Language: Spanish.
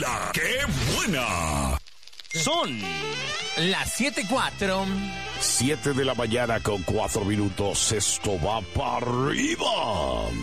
¡La que buena! Son las 7:04. 7 de la mañana con 4 minutos. Esto va para arriba.